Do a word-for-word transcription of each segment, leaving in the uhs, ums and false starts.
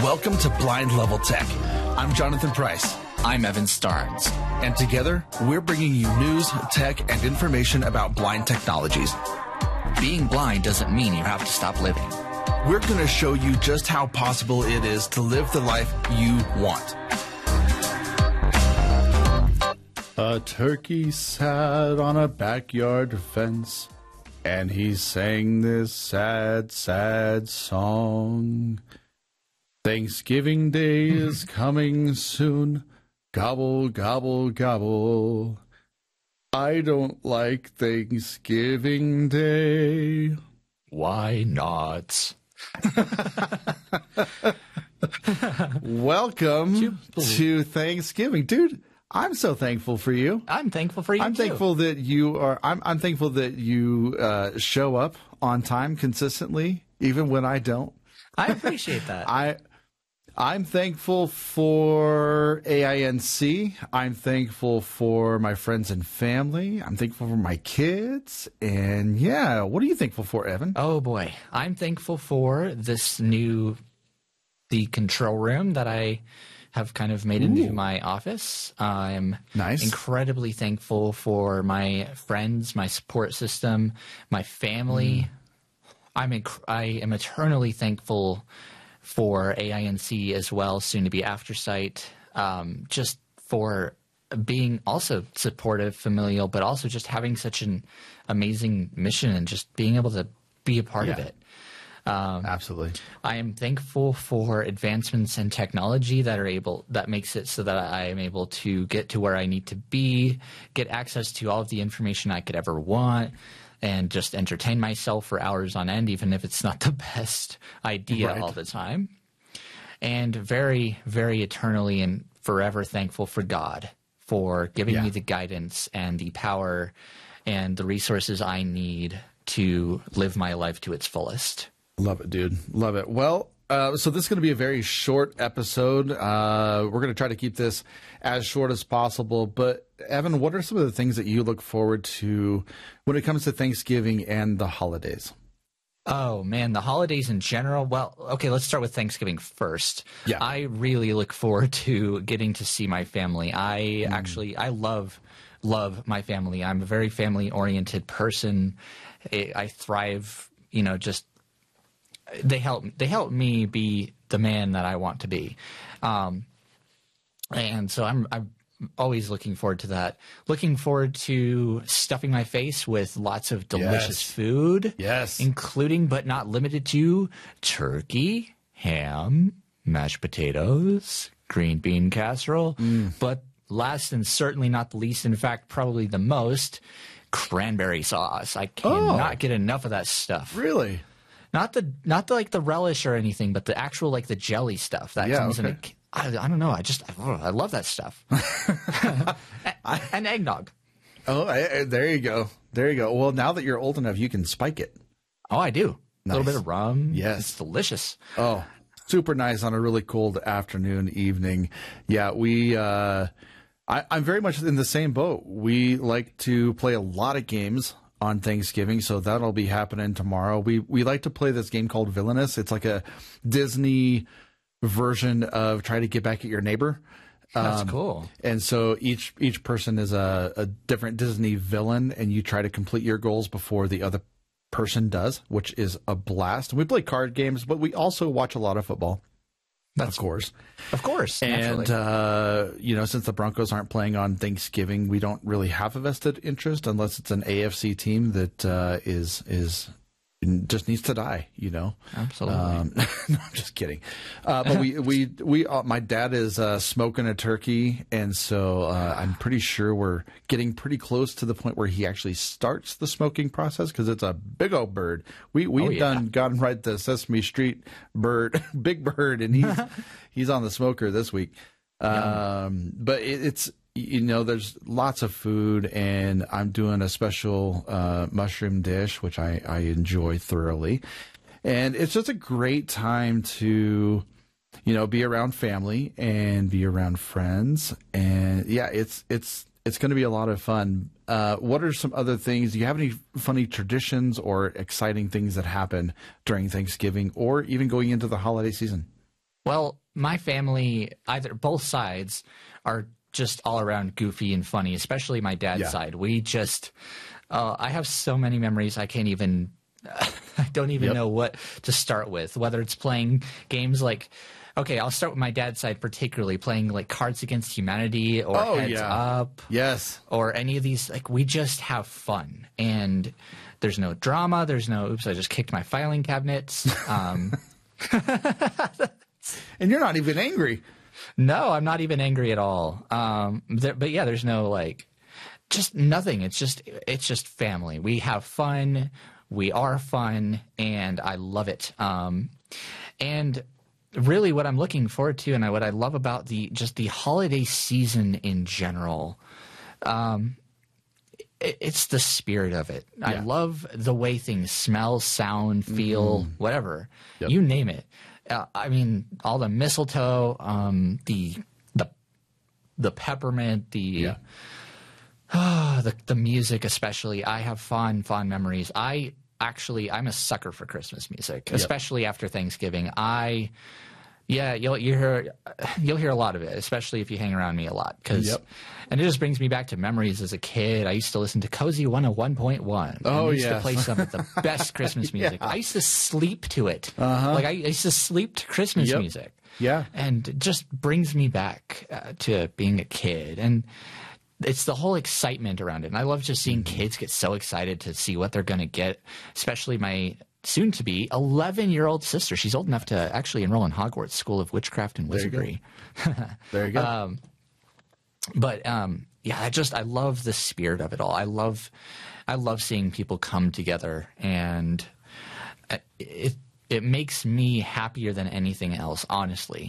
Welcome to Blind Level Tech. I'm Jonathan Price. I'm Evan Starnes. And together, we're bringing you news, tech, and information about blind technologies. Being blind doesn't mean you have to stop living. We're going to show you just how possible it is to live the life you want. A turkey sat on a backyard fence, and he sang this sad, sad song. Thanksgiving Day is coming soon. Gobble, gobble, gobble. I don't like Thanksgiving Day. Why not? Welcome to Thanksgiving. Dude, I'm so thankful for you. I'm thankful for you, I'm too. thankful that you are, I'm, I'm thankful that you uh, show up on time consistently, even when I don't. I appreciate that. I... I'm thankful for A I N C. I'm thankful for my friends and family. I'm thankful for my kids. And yeah, what are you thankful for, Evan? Oh boy. I'm thankful for this new, the control room that I have kind of made into Ooh. my office. I'm Nice. incredibly thankful for my friends, my support system, my family. Mm. I'm inc- I am eternally thankful for A I N C as well, soon to be Aftersight, um, just for being also supportive, familial, but also just having such an amazing mission and just being able to be a part Yeah. of it. Um, Absolutely. I am thankful for advancements in technology that are able that makes it so that I am able to get to where I need to be, get access to all of the information I could ever want, and just entertain myself for hours on end, even if it's not the best idea Right. all the time. And very, very eternally and forever thankful for God for giving Yeah. me the guidance and the power and the resources I need to live my life to its fullest. Love it, dude. Love it. Well, uh, so this is going to be a very short episode. Uh, we're going to try to keep this as short as possible. But, Evan, what are some of the things that you look forward to when it comes to Thanksgiving and the holidays? Oh, man, the holidays in general. Well, okay, let's start with Thanksgiving first. Yeah. I really look forward to getting to see my family. I mm. actually, I love, love my family. I'm a very family-oriented person. I, I thrive, you know, just they help they help me be the man that I want to be. Um, and so I'm I'm always looking forward to that. Looking forward to stuffing my face with lots of delicious Yes. food. Yes. Including but not limited to turkey, ham, mashed potatoes, green bean casserole. Mm. But last and certainly not the least, in fact, probably the most, cranberry sauce. I cannot Oh. get enough of that stuff. Really? Not the not the, like the relish or anything, but the actual like the jelly stuff that Yeah, comes in okay. a. I, I don't know. I just oh, I love that stuff. And eggnog. Oh, I, I- there you go. There you go. Well, now that you're old enough, you can spike it. Oh, I do. A little Nice. bit of rum. Yes. It's delicious. Oh, super nice on a really cold afternoon, evening. Yeah, we. Uh, I, I'm very much in the same boat. We like to play a lot of games on Thanksgiving, so that'll be happening tomorrow. We we like to play this game called Villainous. It's like a Disney version of Try to Get Back at Your Neighbor. That's Um, cool. And so each each person is a, a different Disney villain, and you try to complete your goals before the other person does, which is a blast. We play card games, but we also watch a lot of football, That's of course. Of course. Naturally. And, uh, you know, since the Broncos aren't playing on Thanksgiving, we don't really have a vested interest unless it's an A F C team that uh, is is just needs to die, you know. Absolutely. Um, no, I'm just kidding. Uh, but we we we uh, my dad is uh, smoking a turkey, and so uh, I'm pretty sure we're getting pretty close to the point where he actually starts the smoking process because it's a big old bird. We we've Oh, yeah. done gotten right the Sesame Street bird, big bird, and he's he's on the smoker this week. Um, but it, it's. You know, there's lots of food, and I'm doing a special uh, mushroom dish, which I, I enjoy thoroughly. And it's just a great time to, you know, be around family and be around friends. And yeah, it's it's it's going to be a lot of fun. Uh, what are some other things? Do you have any funny traditions or exciting things that happen during Thanksgiving or even going into the holiday season? Well, my family, either both sides, are just all around goofy and funny, especially my dad's Yeah. side. We just, uh, I have so many memories I can't even, I don't even Yep. know what to start with, whether it's playing games like, okay, I'll start with my dad's side, particularly playing like Cards Against Humanity or Oh, Heads yeah. Up Yes. or any of these. Like, we just have fun, and there's no drama. There's no, oops, I just kicked my filing cabinets. Um, And you're not even angry. No, I'm not even angry at all. Um, there, but yeah, there's no like, just nothing. It's just, it's just family. We have fun. We are fun, and I love it. Um, and really, what I'm looking forward to, and I, what I love about the just the holiday season in general, um, it, it's the spirit of it. I Yeah. love the way things smell, sound, feel, whatever, Yep. you name it. Uh, I mean, all the mistletoe, um, the the the peppermint, the Yeah. ah, the the music, especially. I have fond fond memories. I actually I'm a sucker for Christmas music, especially after Thanksgiving. I yeah, you'll you hear you'll hear a lot of it, especially if you hang around me a lot. Cause, Yep. and it just brings me back to memories as a kid. I used to listen to Cozy one oh one point one. Oh, I used yes. to play some of the best Christmas music. Yeah. I used to sleep to it. Uh-huh. Like I, I used to sleep to Christmas Yep. music. Yeah. And it just brings me back uh, to being a kid. And it's the whole excitement around it. And I love just seeing kids get so excited to see what they're going to get, especially my soon to be eleven year old sister. She's old enough to actually enroll in Hogwarts School of Witchcraft and There you go. Wizardry. There you go. Um, but um, yeah, I just I love the spirit of it all. I love I love seeing people come together, and it it makes me happier than anything else, honestly.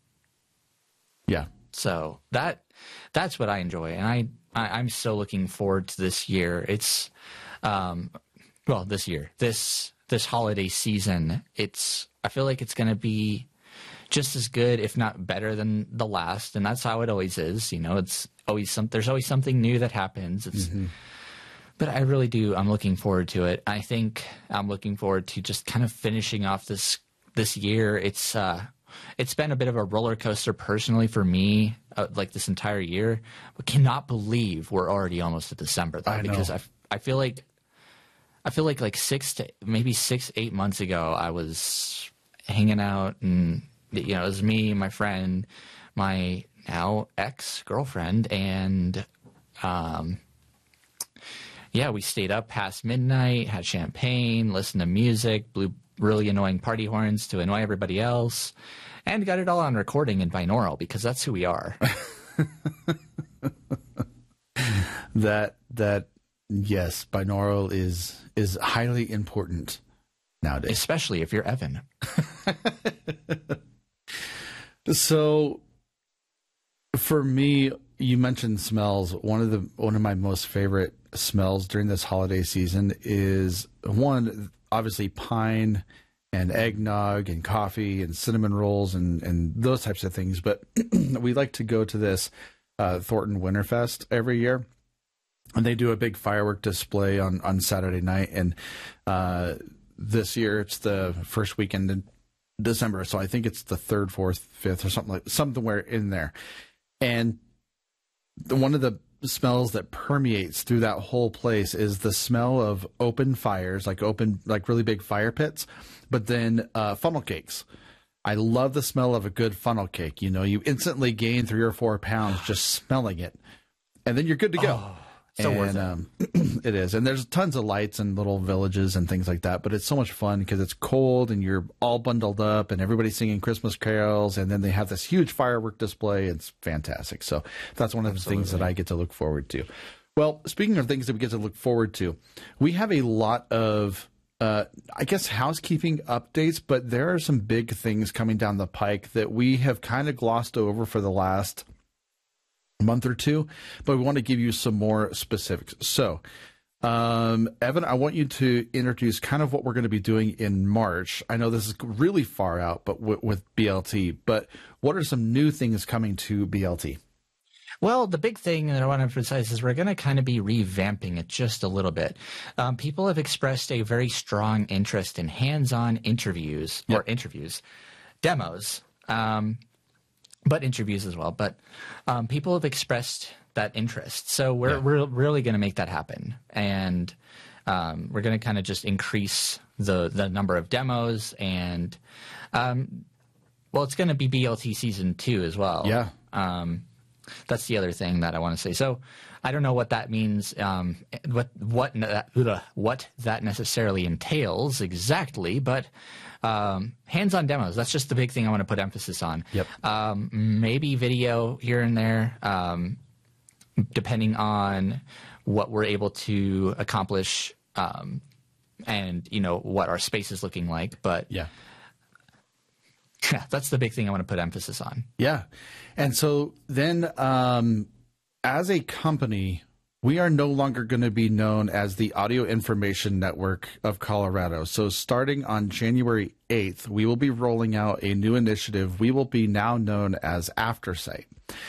yeah. So that that's what I enjoy, and I, I I'm so looking forward to this year. It's um, well, this year, this this holiday season. It's I feel like it's going to be just as good, if not better, than the last, and that's how it always is. You know, it's always some. There's always something new that happens. It's, but I really do. I'm looking forward to it. I think I'm looking forward to just kind of finishing off this this year. It's uh, it's been a bit of a roller coaster personally for me, uh, like this entire year. But cannot believe we're already almost at December, though, I know. because I I feel like I feel like like six to maybe six eight months ago I was hanging out, and you know, it was me, my friend, my now ex girlfriend, and um. Yeah, we stayed up past midnight, had champagne, listened to music, blew really annoying party horns to annoy everybody else, and got it all on recording in binaural because that's who we are. That that yes, binaural is is highly important nowadays. Especially if you're Evan. So for me, you mentioned smells. One of the one of my most favorite smells during this holiday season is one, obviously pine and eggnog and coffee and cinnamon rolls and, and those types of things. But we like to go to this uh, Thornton Winterfest every year. And they do a big firework display on, on Saturday night. And uh, this year it's the first weekend in December. So I think it's the third, fourth, fifth or something like somewhere in there. And the, one of the smells that permeates through that whole place is the smell of open fires, like open, like really big fire pits, but then uh, funnel cakes. I love the smell of a good funnel cake. You know, you instantly gain three or four pounds just smelling it, and then you're good to go. Oh, so and, worth it. Um, it is. And there's tons of lights and little villages and things like that, but it's so much fun because it's cold and you're all bundled up and everybody's singing Christmas carols, and then they have this huge firework display. It's fantastic. So that's one of the things that I get to look forward to. Well, speaking of things that we get to look forward to, we have a lot of, uh, I guess, housekeeping updates, but there are some big things coming down the pike that we have kind of glossed over for the last month or two, but we want to give you some more specifics. So, um, Evan, I want you to introduce kind of what we're going to be doing in March. I know this is really far out, but w- with B L T, but what are some new things coming to B L T? Well, the big thing that I want to emphasize is we're going to kind of be revamping it just a little bit. Um, people have expressed a very strong interest in hands-on interviews Yep. or interviews, demos um, but interviews as well. But um, people have expressed that interest, so we're Yeah. we're really going to make that happen, and um, we're going to kind of just increase the the number of demos, and um, well, it's going to be B L T season two as well. Yeah. Um, that's the other thing that I want to say. So I don't know what that means, um, what what ne- what that necessarily entails exactly, but um, hands-on demos. That's just the big thing I want to put emphasis on. Yep. Um, maybe video here and there, um, depending on what we're able to accomplish, um, and you know what our space is looking like. But Yeah. yeah, that's the big thing I want to put emphasis on. Yeah. And so then, um, as a company, we are no longer going to be known as the Audio Information Network of Colorado. So starting on January eighth, we will be rolling out a new initiative. We will be now known as AfterSight.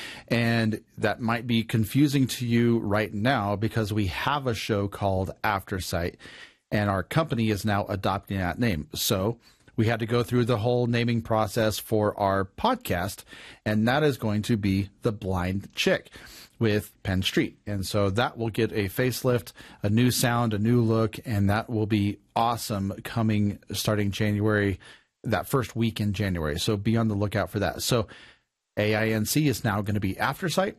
And that might be confusing to you right now because we have a show called AfterSight, and our company is now adopting that name. So we had to go through the whole naming process for our podcast, and that is going to be The Blind Chick with Penn Street. And so that will get a facelift, a new sound, a new look, and that will be awesome coming starting January, that first week in January. So be on the lookout for that. So A I N C is now going to be AfterSight.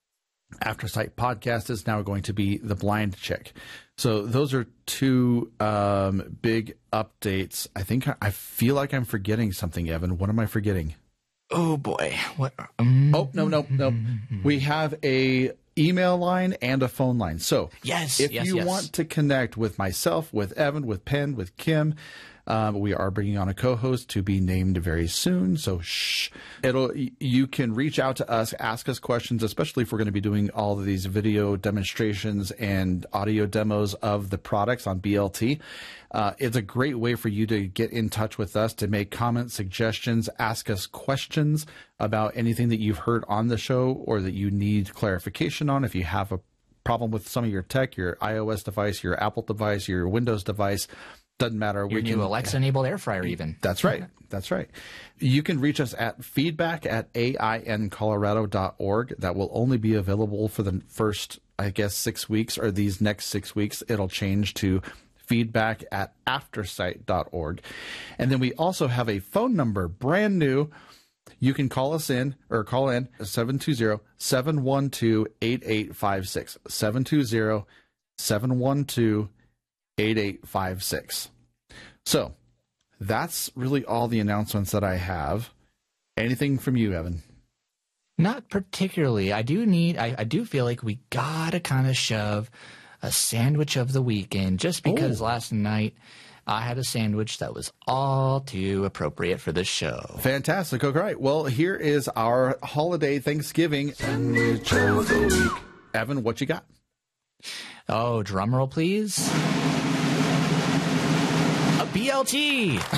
AfterSight Podcast is now going to be The Blind Chick. So those are two um, big updates. I think I, I feel like I'm forgetting something, Evan. What am I forgetting? Oh boy, what? Um, Oh, no, no, no. We have a email line and a phone line. So Yes, if yes, you yes. want to connect with myself, with Evan, with Penn, with Kim, um, we are bringing on a co-host to be named very soon. So shh. It'll you can reach out to us, ask us questions, especially if we're going to be doing all of these video demonstrations and audio demos of the products on B L T. Uh, it's a great way for you to get in touch with us, to make comments, suggestions, ask us questions about anything that you've heard on the show or that you need clarification on. If you have a problem with some of your tech, your iOS device, your Apple device, your Windows device, doesn't matter. Your we new can, Alexa-enabled air fryer, even. That's right. That's right. You can reach us at feedback at A I N colorado dot org. That will only be available for the first, I guess, six weeks or these next six weeks. It'll change to feedback at aftersight dot org. And then we also have a phone number, brand new. You can call us in or call in seven two zero, seven one two, eight eight five six. seven two zero, seven one two, eight eight five six. So that's really all the announcements that I have. Anything from you, Evan? Not particularly. I do need, I, I do feel like we gotta kind of shove a sandwich of the week in, just because Oh. last night I had a sandwich that was all too appropriate for this show. Fantastic. Okay, right. Well, here is our holiday Thanksgiving sandwich of the week. Evan, what you got? Oh, drum roll, please. A B L T. Of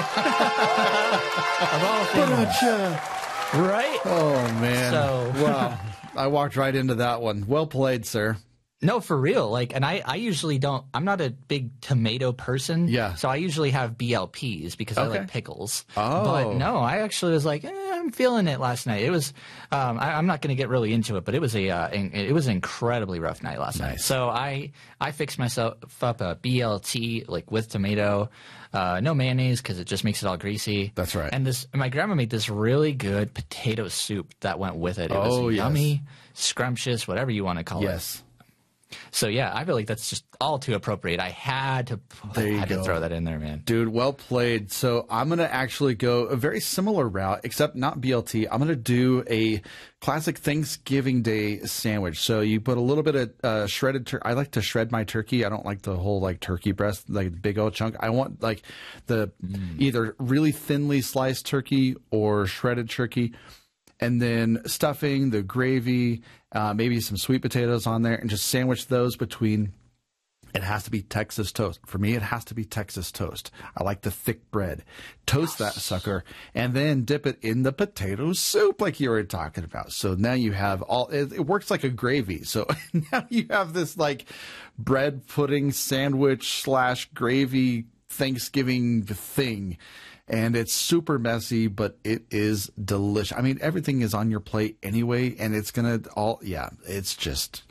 all things. Right? Oh, man. So- wow. I walked right into that one. Well played, sir. No, for real. Like, and I, I usually don't, I'm not a big tomato person. Yeah. So I usually have B L Ps because I Okay. like pickles. Oh. But no, I actually was like, eh, I'm feeling it last night. It was, um, I, I'm not going to get really into it, but it was a, uh, in, it was an incredibly rough night last night. Nice. So I, I fixed myself up a B L T, like with tomato, uh, no mayonnaise because it just makes it all greasy. That's right. And this, my grandma made this really good potato soup that went with it. It Oh, was yes. yummy, scrumptious, whatever you want to call it. Yes. So yeah, I feel like that's just all too appropriate. I had to, There you had go. to throw that in there, man. Dude, well played. So I'm going to actually go a very similar route, except not B L T. I'm going to do a classic Thanksgiving Day sandwich. So you put a little bit of uh, shredded turkey. I like to shred my turkey. I don't like the whole like turkey breast, like big old chunk. I want like the either really thinly sliced turkey or shredded turkey. And then stuffing, the gravy, uh, maybe some sweet potatoes on there, and just sandwich those between. It has to be Texas toast. For me, it has to be Texas toast. I like the thick bread. Toast that sucker, and then dip it in the potato soup like you were talking about. So now you have all, it, it works like a gravy. So now you have this like bread pudding sandwich slash gravy Thanksgiving thing. and it's super messy, but it is delicious. I mean, everything is on your plate anyway, and it's gonna all yeah. It's just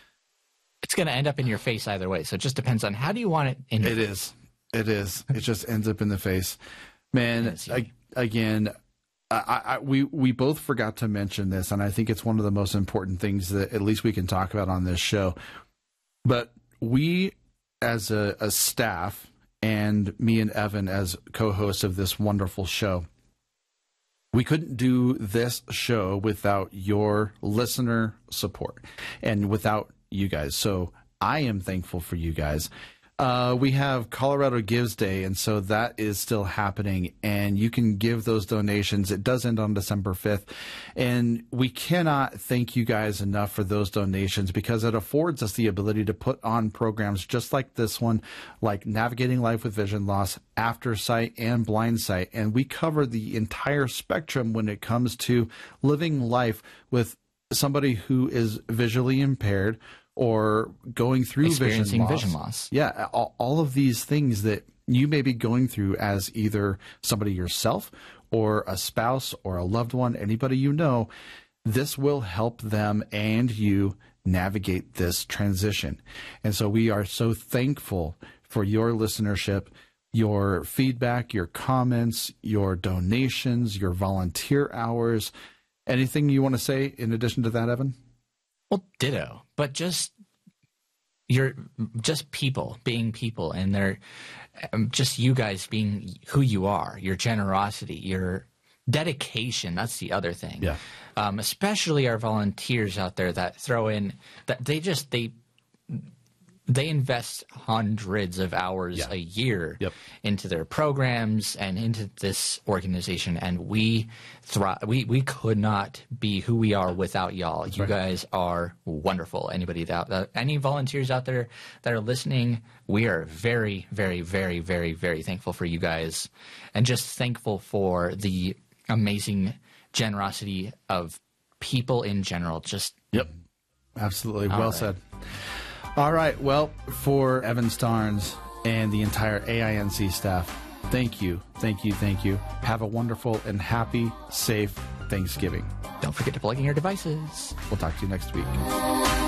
it's going to end up in your face either way. So it just depends on how do you want it in your it face. is it is it just ends up in the face, man. Yes, yeah. I, again. I, I, we we both forgot to mention this, and I think it's one of the most important things that at least we can talk about on this show. But we, as a, a staff, and me and Evan as co-hosts of this wonderful show, we couldn't do this show without your listener support and without you guys. So I am thankful for you guys. Uh, we have Colorado Gives Day, and so that is still happening, and you can give those donations. It does end on December fifth, and we cannot thank you guys enough for those donations because it affords us the ability to put on programs just like this one, like Navigating Life with Vision Loss, After Sight, and Blind Sight, and we cover the entire spectrum when it comes to living life with somebody who is visually impaired or going through Experiencing vision loss. vision loss. Yeah, all, all of these things that you may be going through as either somebody yourself or a spouse or a loved one, anybody you know, this will help them and you navigate this transition. And so we are so thankful for your listenership, your feedback, your comments, your donations, your volunteer hours. Anything you want to say in addition to that, Evan? Well, ditto, but just you're just people being people, and they're um, just you guys being who you are. Your generosity, your dedication. That's the other thing. Yeah. Um, especially our volunteers out there that throw in that they just they they invest hundreds of hours Yeah. a year Yep. into their programs and into this organization, and we thrive. We we could not be who we are without y'all. You right. guys are wonderful. Anybody that, that any volunteers out there that are listening, we are very, very, very, very, very thankful for you guys, and just thankful for the amazing generosity of people in general. Just Yep. Absolutely. All well right. said. All right. Well, for Evan Starnes and the entire A I N C staff, thank you. Thank you. Thank you. Have a wonderful and happy, safe Thanksgiving. don't forget to plug in your devices. We'll talk to you next week.